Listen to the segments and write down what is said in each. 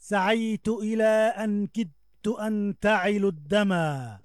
سعيت إلى أن كدت أن تعل الدما،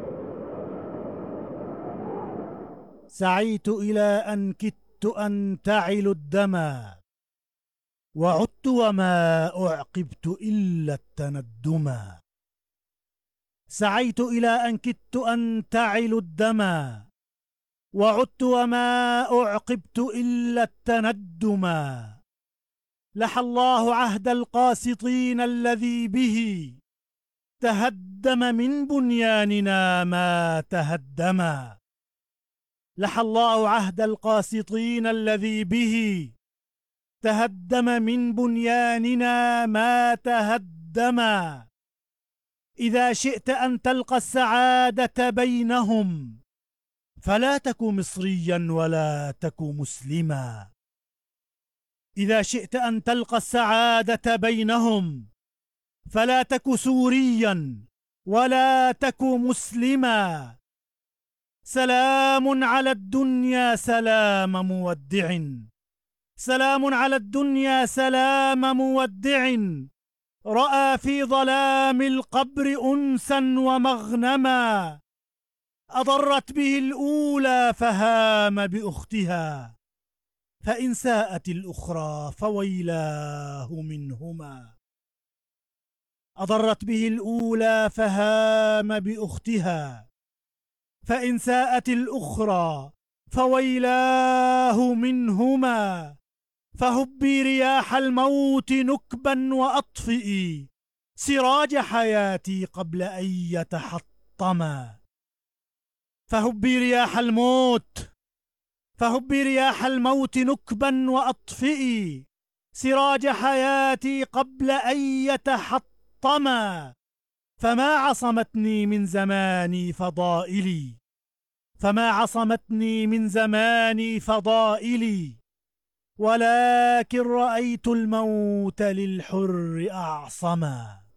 سعيت إلى أن كدت أن تعل الدما، وعدت وما أعقبت إلا التندما. سعيت إلى أن كدت أن تعل الدما، وعدت وما أعقبت إلا التندما. لحى الله عهد القاسطين الذي به تهدم من بنياننا ما تهدما. لحى الله عهد القاسطين الذي به تهدم من بنياننا ما تهدما. إذا شئت أن تلقى السعادة بينهم فلا تك مصريا ولا تك مسلما. إذا شئت أن تلقى السعادة بينهم فلا تك سوريا ولا تك مسلما. سلام على الدنيا سلام مودع، سلام على الدنيا سلام مودع، رأى في ظلام القبر أنسا ومغنما. أضرت به الأولى فهام بأختها، فإن ساءت الأخرى فويلاه منهما. أضرت به الأولى فهام بأختها، فإن ساءت الأخرى فويلاه منهما. فهبي رياح الموت نكبا وأطفئي سراج حياتي قبل أن يتحطما. فهبي رياح الموت، فهبي رياح الموت نكبا وأطفئي سراج حياتي قبل أن يتحطما. فما عصمتني من زماني فضائلي، فما عصمتني من زماني فضائلي، ولكن رأيت الموت للحر أعصما.